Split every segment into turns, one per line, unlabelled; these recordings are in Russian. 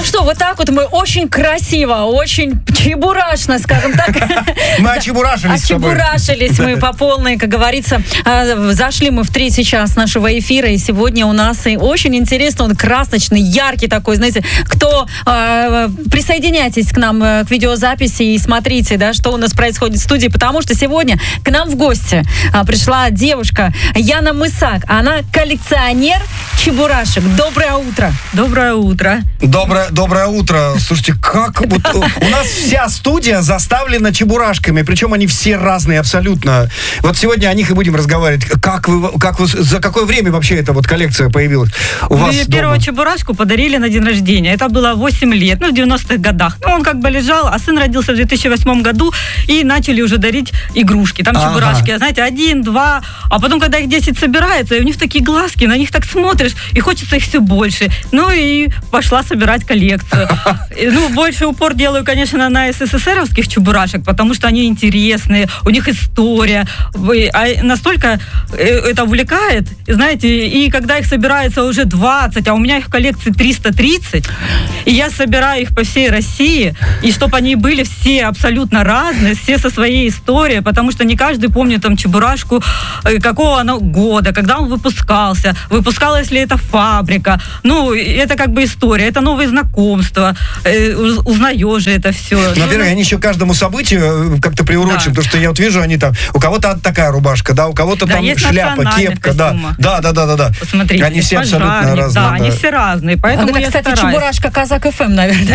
Ну что, вот так вот мы очень красиво, очень чебурашно, скажем так.
Мы очебурашились с тобой.
Очебурашились мы по полной, как говорится. Зашли мы в третий час нашего эфира, и сегодня у нас и очень интересно, он красочный, яркий такой, знаете, кто присоединяйтесь к нам к видеозаписи и смотрите, да, что у нас происходит в студии, потому что сегодня к нам в гости пришла девушка Яна Мысак. Она коллекционер чебурашек. Доброе утро.
Доброе утро.
Доброе утро. Слушайте, как вот у нас вся студия заставлена чебурашками, причем они все разные абсолютно. Вот сегодня о них и будем разговаривать. Как вы за какое время вообще эта вот коллекция появилась у вас дома?
Первую чебурашку подарили на день рождения. Это было 8 лет, в 90-х годах. Он как бы лежал, а сын родился в 2008 году, и начали уже дарить игрушки. Там чебурашки, знаете, 1, 2, а потом, когда их 10 собирается, и у них такие глазки, на них так смотришь, и хочется их все больше. Ну и пошла собирать коллекцию. Больше упор делаю, конечно, на СССРовских чебурашек, потому что они интересные, у них история. А настолько это увлекает, знаете, и когда их собирается уже 20, а у меня их в коллекции 330, и я собираю их по всей России, и чтобы они были все абсолютно разные, все со своей историей, потому что не каждый помнит там чебурашку, какого она года, когда он выпускался, выпускалась ли это фабрика. Это как бы история, это новые знакомства, узнаешь же это все.
Во-первых, они еще каждому событию как-то приурочены, потому что я вот вижу, они там, у кого-то такая рубашка, да, у кого-то там шляпа, кепка, да.
Посмотрите,
они все абсолютно разные.
Да, они все разные, поэтому
это, кстати, чебурашка Казак ФМ, наверное.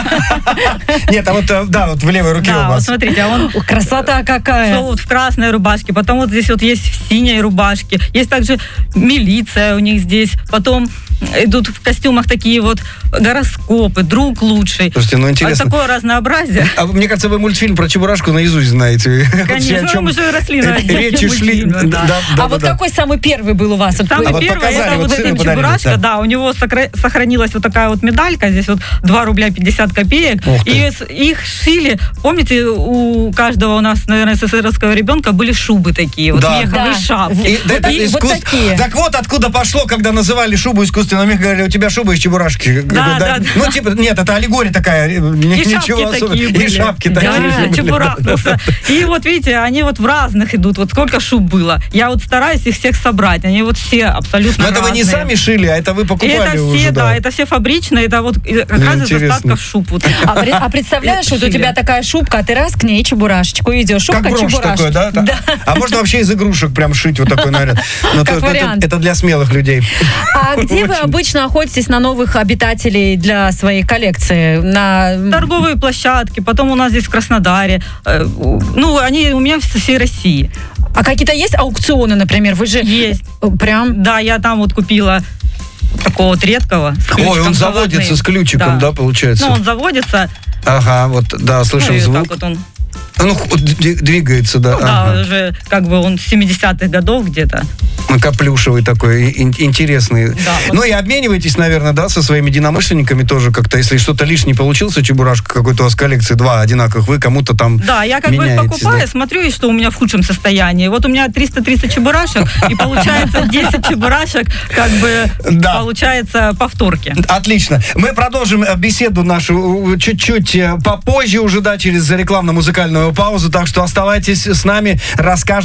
Нет, а вот в левой руке у вас.
Вот смотрите,
красота какая.
Вот в красной рубашке, потом вот здесь вот есть в синей рубашке, есть также милиция у них здесь, потом идут в костюмах такие вот гороскопы, друг лучший.
Слушайте, интересно.
Такое разнообразие.
Мне кажется, вы мультфильм про чебурашку наизусть знаете.
Конечно, мы же росли на
речи шли.
А вот какой самый первый был у вас?
Самый первый, это вот эта чебурашка, да, у него сохранилась вот такая вот медалька, здесь вот 2 рубля 50 копеек, и их шили, помните, у каждого у нас, наверное, СССРского ребенка были шубы такие, вот меховые шапки.
Вот такие.
Так вот откуда пошло, когда называли шубу искусственным мех, говорили, у тебя шуба из чебурашки.
Да.
Нет, это аллегория такая, ничего особенного. И шапки такие.
Чебурашился. И вот видите, они вот в разных идут, вот сколько шуб было. Я вот стараюсь их всех собрать, они вот все абсолютно разные.
Но это вы не сами шили, а это вы покупали уже,
да. Это все фабричные, это вот оказывается остатков шуб.
А представляешь, вот у тебя такая шубка, а ты раз к ней чебурашечку идешь. Шубка,
как брошь такой, да? А можно вообще из игрушек прям шить вот такой наряд. Это для смелых людей.
А где вы обычно охотитесь на новых обитателей для своей коллекции? На
торговые площадки, потом у нас здесь в Краснодаре. Они у меня в всей России.
А какие-то есть аукционы, например? Вы же...
Есть.
Прям?
Да, я там вот купила такого вот редкого.
Ой, он заводится с ключиком, да, получается?
Он заводится.
Ага, вот, да, слышим звук.
Так вот он.
Двигается, да.
Да, уже как бы он с 70-х годов где-то.
Плюшевый такой, интересный.
Да,
и обмениваетесь, наверное, да, со своими единомышленниками тоже как-то, если что-то лишнее получился, чебурашка какой-то у вас коллекции, 2 одинаковых, вы кому-то там
да, я как бы покупаю, смотрю, и что у меня в худшем состоянии. Вот у меня 330 чебурашек, и получается 10 чебурашек, как бы, получается повторки.
Отлично. Мы продолжим беседу нашу чуть-чуть попозже уже, да, через рекламно-музыкальную паузу, так что оставайтесь с нами, расскажем.